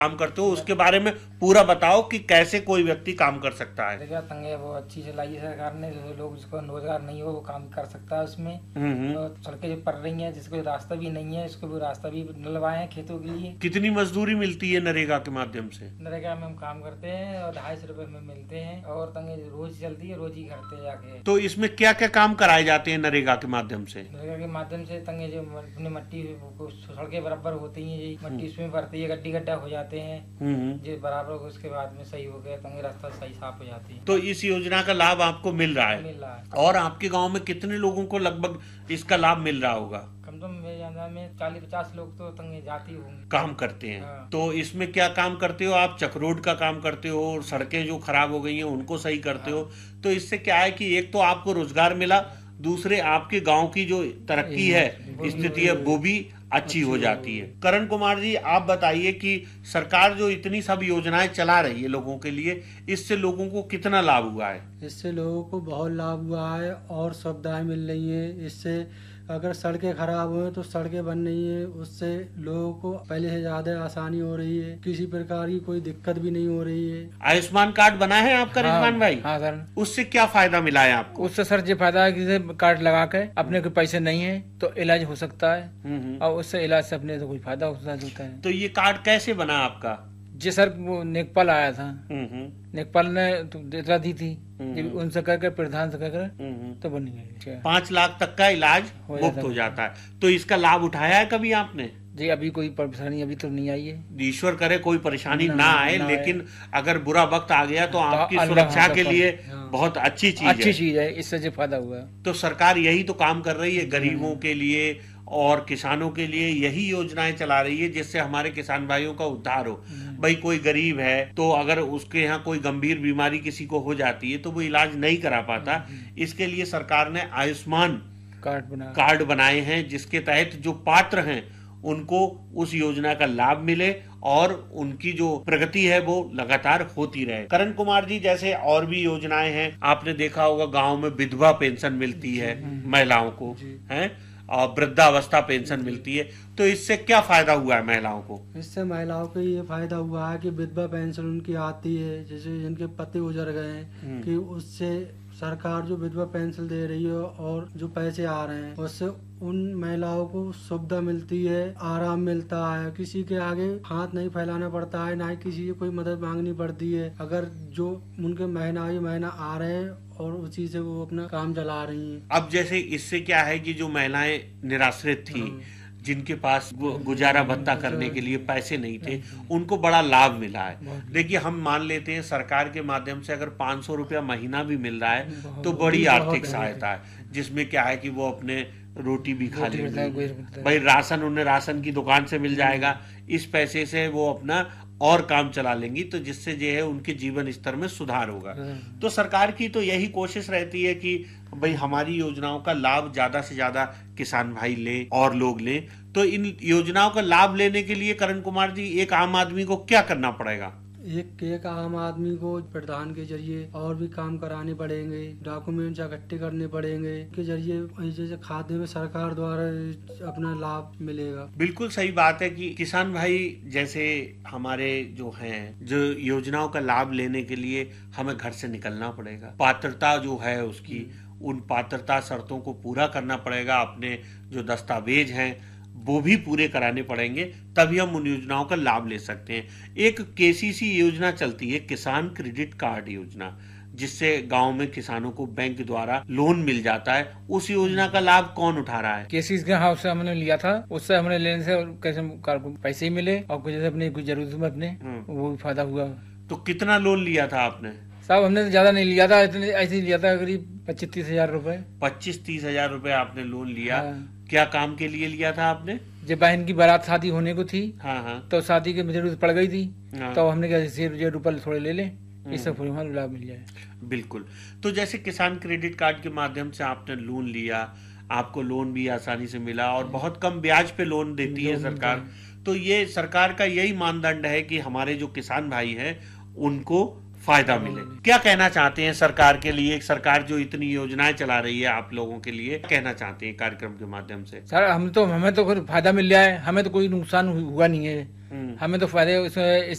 काम करते हो उसके बारे में पूरा बताओ कि कैसे कोई व्यक्ति काम कर सकता है। देखिए तंगे वो अच्छी चलाई है सरकार ने, जो लोग जिसको रोजगार नहीं हो वो काम कर सकता है उसमें। और सड़कें जो पड़ रही हैं, जिसको रास्ता भी नहीं है उसको भी रास्ता भी डलवाए हैं खेतों के लिए। कितनी मजदूरी मिलती है नरेगा के माध्यम से? नरेगा में हम काम करते हैं और 250 रुपए में मिलते हैं, और तंगे रोज चलती है, रोज ही करते हैं जाके। तो इसमें क्या क्या काम कराए जाते हैं नरेगा के माध्यम से? नरेगा के माध्यम से तंगे जो अपने मट्टी सड़कें बराबर होती है, मट्टी उसमें भरती है, गड्डी गड्ढा हो जाते हैं जो बराबर, उसके बाद में सही हो गया तंगे रास्ता सही साफ हो जाती है। तो इस योजना का लाभ आपको मिल रहा है? मिल रहा है। और आपके गांव में कितने लोगों को लगभग इसका लाभ मिल रहा होगा? कम से कम मेरे अंदाज में 40-50 लोग तो तंगे जाती होंगे, काम करते हैं। हाँ। तो इसमें क्या काम करते हो आप? चकरोड का काम करते हो और सड़कें जो खराब हो गई हैं उनको सही करते हो। तो इससे क्या है कि एक तो आपको रोजगार मिला, दूसरे आपके गांव की जो तरक्की है, स्थिति है, वो भी अच्छी हो जाती है। करण कुमार जी, आप बताइए कि सरकार जो इतनी सब योजनाएं चला रही है लोगों के लिए, इससे लोगों को कितना लाभ हुआ है? इससे लोगों को बहुत लाभ हुआ है और सुविधाएं मिल रही हैं। इससे अगर सड़कें खराब हुए तो सड़कें बन रही हैं, उससे लोगों को पहले से ज्यादा आसानी हो रही है, किसी प्रकार की कोई दिक्कत भी नहीं हो रही है। आयुष्मान कार्ड बना है आपका? हाँ, रिजवान भाई, हाँ सर। उससे क्या फायदा मिला है आपको? उससे सर ये फायदा है कि कार्ड लगा के अपने कोई पैसे नहीं है तो इलाज हो सकता है, और उससे इलाज से अपने तो कोई फायदा होता है। तो ये कार्ड कैसे बना आपका? जी सर, वो नेकपाल आया था, नेकपाल ने तो इतना दी थी, जब उनसे करके प्रधान से करके तो बन गई। 5 लाख तक का इलाज मुफ्त हो जाता है। तो इसका लाभ उठाया है कभी आपने? जी अभी कोई परेशानी अभी तो नहीं आई है। ईश्वर करे कोई परेशानी ना आए, लेकिन अगर बुरा वक्त आ गया तो आपकी सुरक्षा के लिए बहुत अच्छी चीज है, इससे जो फायदा हुआ है। तो सरकार यही तो काम कर रही है गरीबों के लिए और किसानों के लिए, यही योजनाएं चला रही है जिससे हमारे किसान भाइयों का उद्धार हो। भाई कोई गरीब है तो अगर उसके यहाँ कोई गंभीर बीमारी किसी को हो जाती है तो वो इलाज नहीं करा पाता, इसके लिए सरकार ने आयुष्मान कार्ड बनाए हैं, जिसके तहत जो पात्र हैं उनको उस योजना का लाभ मिले और उनकी जो प्रगति है वो लगातार होती रहे। करण कुमार जी, जैसे और भी योजनाएं हैं, आपने देखा होगा गांव में विधवा पेंशन मिलती है महिलाओं को, है, और वृद्धावस्था पेंशन मिलती है। तो इससे क्या फायदा हुआ है महिलाओं को? इससे महिलाओं को ये फायदा हुआ है कि विधवा पेंशन उनकी आती है, जैसे जिनके पति गुजर गए हैं, कि उससे सरकार जो विधवा पेंशन दे रही है और जो पैसे आ रहे हैं उससे उन महिलाओं को सुविधा मिलती है, आराम मिलता है, किसी के आगे हाथ नहीं फैलाना पड़ता है, ना ही किसी से कोई मदद मांगनी पड़ती है। अगर जो उनके महीना आ रहे हैं और उसी से वो अपना काम चला रही हैं। अब जैसे इससे क्या है कि जो महिलाएं निराश्रित थी, जिनके पास गुजारा भत्ता करने के लिए पैसे नहीं थे, उनको बड़ा लाभ मिला है। देखिए, हम मान लेते हैं सरकार के माध्यम से अगर 500 रुपया महीना भी मिल रहा है तो बड़ी आर्थिक सहायता है, जिसमें क्या है कि वो अपने रोटी भी खा लेंगे। भाई राशन उन्हें राशन की दुकान से मिल जाएगा, इस पैसे से वो अपना और काम चला लेंगी, तो जिससे जो है उनके जीवन स्तर में सुधार होगा। तो सरकार की तो यही कोशिश रहती है कि भाई हमारी योजनाओं का लाभ ज्यादा से ज्यादा किसान भाई लें और लोग लें। तो इन योजनाओं का लाभ लेने के लिए करण कुमार जी, एक आम आदमी को क्या करना पड़ेगा? एक आम आदमी को प्रधान के जरिए और भी काम कराने पड़ेंगे, डॉक्यूमेंट्स इकट्ठे करने पड़ेंगे, के जरिए जैसे खाते में सरकार द्वारा अपना लाभ मिलेगा। बिल्कुल सही बात है कि किसान भाई जैसे हमारे जो हैं, जो योजनाओं का लाभ लेने के लिए हमें घर से निकलना पड़ेगा, पात्रता जो है उसकी, उन पात्रता शर्तों को पूरा करना पड़ेगा, अपने जो दस्तावेज हैं वो भी पूरे कराने पड़ेंगे, तभी हम उन योजनाओं का लाभ ले सकते हैं। एक केसीसी योजना चलती है, किसान क्रेडिट कार्ड योजना, जिससे गांव में किसानों को बैंक द्वारा लोन मिल जाता है। उस योजना का लाभ कौन उठा रहा है? केसीसी के हाउस से हमने लिया था, उससे हमने लेने से कैसे पैसे ही मिले और कुछ अपने कुछ जरूरत में अपने वो भी फायदा हुआ। तो कितना लोन लिया था आपने? साहब हमने ज्यादा नहीं लिया था, इतने ऐसे ही लिया था, करीब 25-30 हजार रुपए। 25-30 हजार रुपए आपने लोन लिया? क्या काम के लिए लिया था आपने? जब बहन की बारात शादी होने को थी, हाँ, तो शादी की जरूरत पड़ गई थी, तो हमने कहा रुपये थोड़े ले लें, इससे लाभ मिल जाए। बिल्कुल। तो जैसे किसान क्रेडिट कार्ड के माध्यम से आपने लोन लिया, आपको लोन भी आसानी से मिला और बहुत कम ब्याज पे लोन देती है सरकार। तो ये सरकार का यही मानदंड है कि हमारे जो किसान भाई हैं उनको फायदा मिले। क्या कहना चाहते हैं सरकार के लिए? सरकार जो इतनी योजनाएं चला रही है आप लोगों के लिए, कहना चाहते हैं कार्यक्रम के माध्यम से? सर हमें तो फायदा मिल रहा है, हमें तो कोई नुकसान हुआ नहीं है। हमें तो फायदे